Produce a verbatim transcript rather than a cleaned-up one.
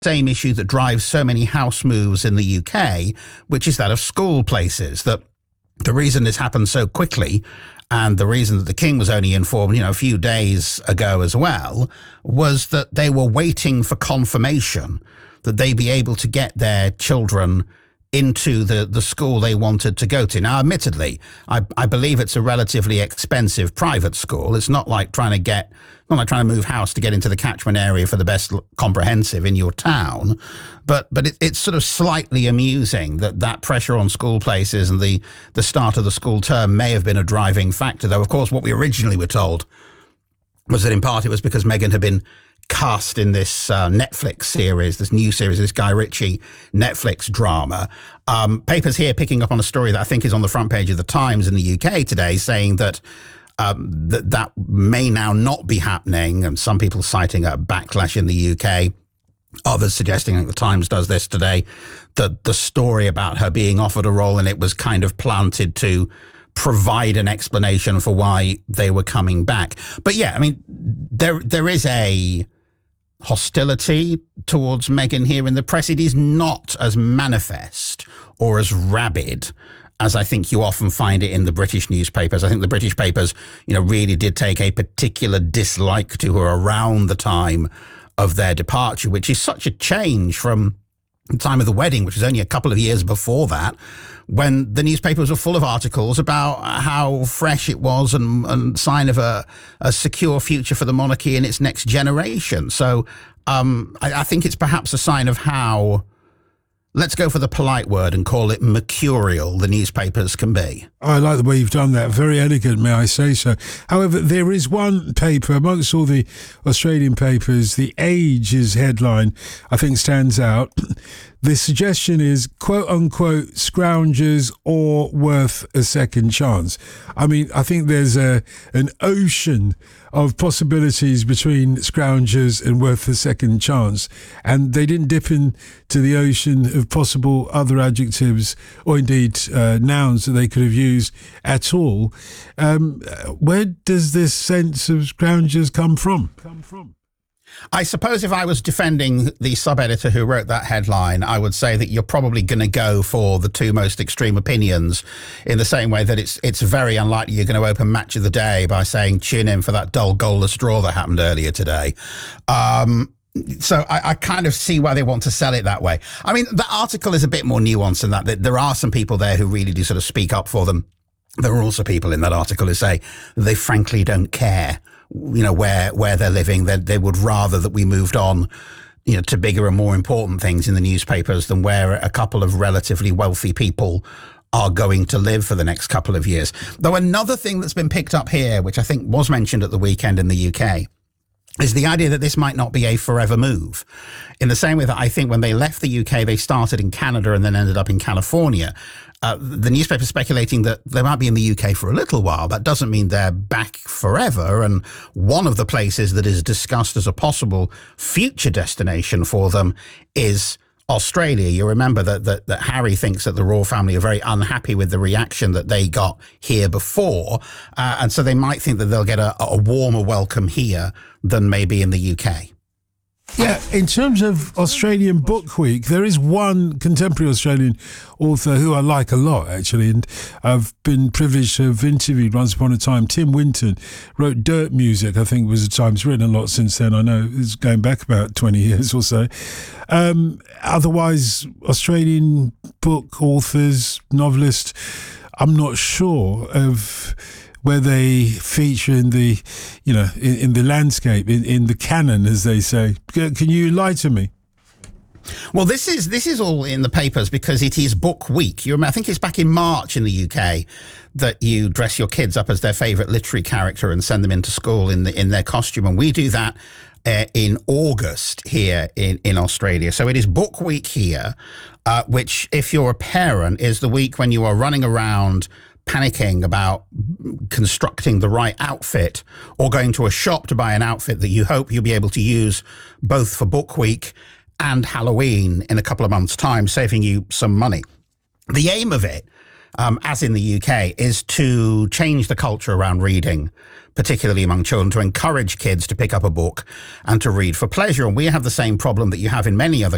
same issue that drives so many house moves in the U K, which is that of school places. That the reason this happened so quickly, and the reason that the King was only informed, you know, a few days ago as well, was that they were waiting for confirmation that they'd be able to get their children into the, the school they wanted to go to. Now, admittedly, I, I believe it's a relatively expensive private school. It's not like trying to get, not like trying to move house to get into the catchment area for the best comprehensive in your town. But but it, it's sort of slightly amusing that that pressure on school places and the, the start of the school term may have been a driving factor, though, of course, what we originally were told was that in part it was because Meghan had been cast in this uh, Netflix series, this new series, this Guy Ritchie Netflix drama. Um, papers here picking up on a story that I think is on the front page of the Times in the U K today, saying that um, that that may now not be happening, and some people citing a backlash in the U K. Others suggesting, like the Times does this today, that the story about her being offered a role in it was kind of planted to provide an explanation for why they were coming back. But yeah, I mean, there there is a hostility towards Meghan here in the press. It is not as manifest or as rabid as I think you often find it in the British newspapers. I think the British papers, you know, really did take a particular dislike to her around the time of their departure, which is such a change from the time of the wedding, which was only a couple of years before that, when the newspapers were full of articles about how fresh it was and, and sign of a, a secure future for the monarchy in its next generation. So um, I, I think it's perhaps a sign of how, let's go for the polite word and call it mercurial, the newspapers can be. I like the way you've done that. Very elegant, may I say so. However, there is one paper amongst all the Australian papers, The Age's headline, I think, stands out. The suggestion is, quote unquote, scroungers or worth a second chance. I mean, I think there's a an ocean of possibilities between scroungers and worth a second chance. And they didn't dip into the ocean of possible other adjectives or indeed uh, nouns that they could have used at all. Um, where does this sense of scroungers come from? Come from? I suppose if I was defending the sub-editor who wrote that headline, I would say that you're probably going to go for the two most extreme opinions, in the same way that it's it's very unlikely you're going to open Match of the Day by saying tune in for that dull goalless draw that happened earlier today. Um, so I, I kind of see why they want to sell it that way. I mean, the article is a bit more nuanced than that. There are some people there who really do sort of speak up for them. There are also people in that article who say they frankly don't care, you know, where where they're living. They they would rather that we moved on, you know, to bigger and more important things in the newspapers than where a couple of relatively wealthy people are going to live for the next couple of years. Though another thing that's been picked up here, which I think was mentioned at the weekend in the U K, is the idea that this might not be a forever move. In the same way that I think when they left the U K, they started in Canada and then ended up in California. Uh, the newspaper speculating that they might be in the U K for a little while. That doesn't mean they're back forever. And one of the places that is discussed as a possible future destination for them is Australia. You remember that, that, that Harry thinks that the royal family are very unhappy with the reaction that they got here before. Uh, and so they might think that they'll get a, a warmer welcome here than maybe in the U K. Yeah, in terms of Australian Book Week, there is one contemporary Australian author who I like a lot, actually, and I've been privileged to have interviewed once upon a time. Tim Winton wrote Dirt Music, I think was at times, written a lot since then. I know it's going back about twenty years or so. Um, otherwise, Australian book authors, novelists, I'm not sure of where they feature in the, you know, in, in the landscape, in, in the canon, as they say. Can you enlighten me? Well, this is this is all in the papers because it is Book Week. You remember, I think it's back in March in the U K that you dress your kids up as their favourite literary character and send them into school in the in their costume, and we do that uh, in August here in in Australia. So it is Book Week here, uh, which, if you're a parent, is the week when you are running around panicking about constructing the right outfit or going to a shop to buy an outfit that you hope you'll be able to use both for Book Week and Halloween in a couple of months' time, saving you some money. The aim of it, um, as in the U K, is to change the culture around reading, particularly among children, to encourage kids to pick up a book and to read for pleasure. And we have the same problem that you have in many other